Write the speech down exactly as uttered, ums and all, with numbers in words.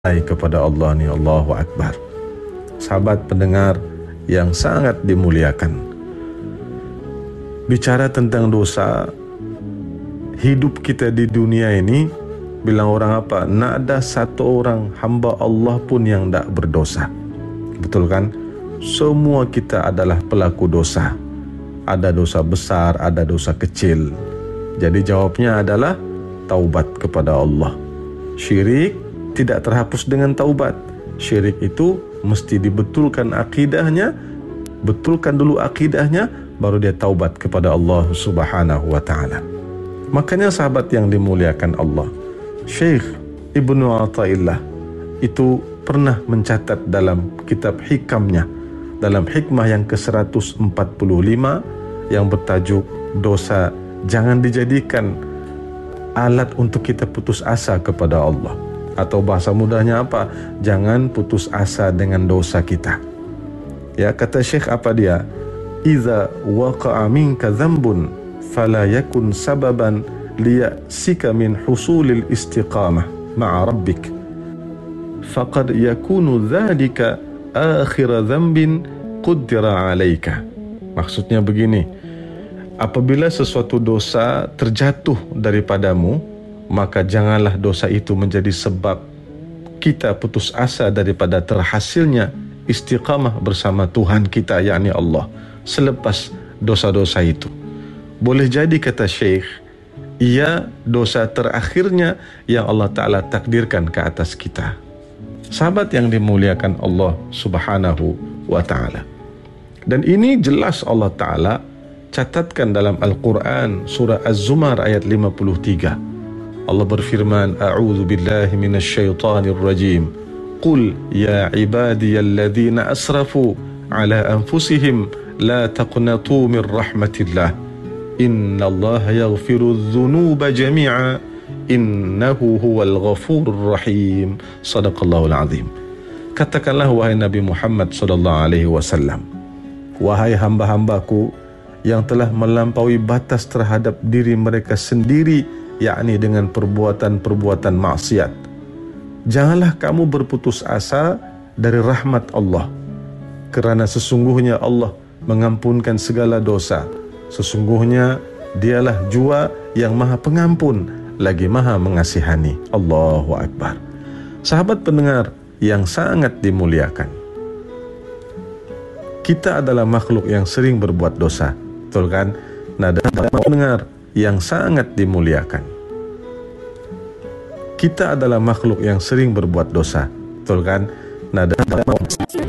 kepada Allah ni, Allahu Akbar. Sahabat pendengar yang sangat dimuliakan, bicara tentang dosa, hidup kita di dunia ini, bilang orang apa? Nak ada satu orang hamba Allah pun yang tak berdosa. Betul kan? Semua kita adalah pelaku dosa. Ada dosa besar, ada dosa kecil. Jadi jawabnya adalah taubat kepada Allah. Syirik tidak terhapus dengan taubat. Syirik itu mesti dibetulkan akidahnya, betulkan dulu akidahnya, baru dia taubat kepada Allah Subhanahu wa ta'ala. Makanya sahabat yang dimuliakan Allah, Syekh Ibnu Athaillah itu pernah mencatat dalam kitab hikamnya, dalam hikmah yang ke seratus empat puluh lima yang bertajuk dosa jangan dijadikan alat untuk kita putus asa kepada Allah. Atau bahasa mudahnya apa? Jangan putus asa dengan dosa kita. Ya, kata Syekh apa dia? Iza waqa'a minka dhanbun fala yakun sababan liya'sika min husulil istiqamah ma'a rabbik. Faqad yakunu dhalika akhir dhanbin quddira 'alaika. Maksudnya begini, apabila sesuatu dosa terjatuh daripadamu, maka janganlah dosa itu menjadi sebab kita putus asa daripada terhasilnya istiqamah bersama Tuhan kita, yakni Allah, selepas dosa-dosa itu. Boleh jadi, kata Syekh, ia dosa terakhirnya yang Allah Ta'ala takdirkan ke atas kita. Sahabat yang dimuliakan Allah Subhanahu wa Ta'ala. Dan ini jelas Allah Ta'ala catatkan dalam Al-Quran surah Az-Zumar ayat lima puluh tiga. Allah berfirman, A'udzu billahi minasy syaithanir rajim. Qul ya ibadiyalladzina asrafu ala anfusihim la taqnatu min rahmatillah. Innallaha yaghfiru dzunuba jami'a innahu huwal ghafurur rahim. Shadaqallahul azim. Katakanlah wahai Nabi Muhammad sallallahu alaihi wasallam, wahai hamba-hambaku yang telah melampaui batas terhadap diri mereka sendiri, yakni dengan perbuatan-perbuatan maksiat, janganlah kamu berputus asa dari rahmat Allah, kerana sesungguhnya Allah mengampunkan segala dosa. Sesungguhnya dialah jua yang maha pengampun lagi maha mengasihani. Allahu Akbar. Sahabat pendengar yang sangat dimuliakan, kita adalah makhluk yang sering berbuat dosa, betul kan? Nada pendengar yang sangat dimuliakan, kita adalah makhluk yang sering berbuat dosa, betul kan? Nada